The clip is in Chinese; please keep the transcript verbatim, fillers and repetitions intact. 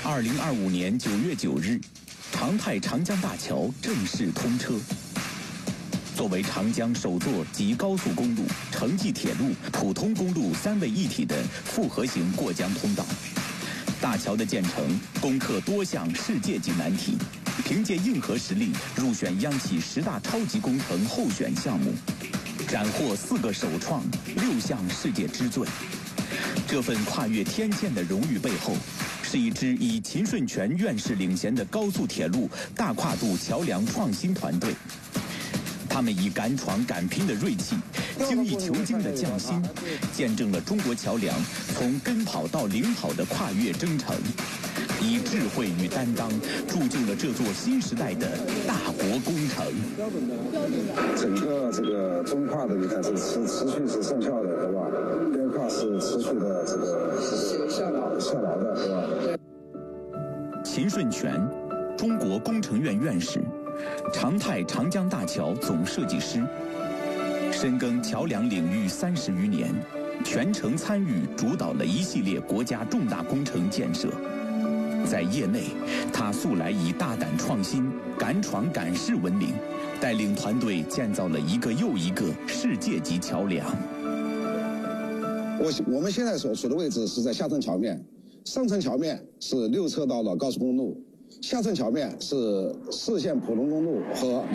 二零二五年九月九日，长泰长江大桥正式通车。作为长江首座集高速公路、城际铁路、普通公路三位一体的复合型过江通道，大桥的建成攻克多项世界级难题，凭借硬核实力入选央企十大超级工程候选项目，斩获四个首创、六项世界之最。这份跨越天堑的荣誉背后，是一支以秦顺全院士领衔的高速铁路大跨度桥梁创新团队。他们以敢闯敢拼的锐气，精益求精的匠心，见证了中国桥梁从跟跑到领跑的跨越征程，以智慧与担当铸就了这座新时代的大国工程。 整个这个中跨的你看是持持续是生效的，对吧？边跨是持续的这个下劳下劳的，对吧？ 秦顺全，中国工程院院士，长泰长江大桥总设计师，深耕桥梁领域三十余年，全程参与主导了一系列国家重大工程建设。在业内，他素来以大胆创新、敢闯敢试闻名，带领团队建造了一个又一个世界级桥梁。 我我们现在所处的位置是在下沉桥面，上层桥面是六车道的高速公路，下层桥面是四线普通公路和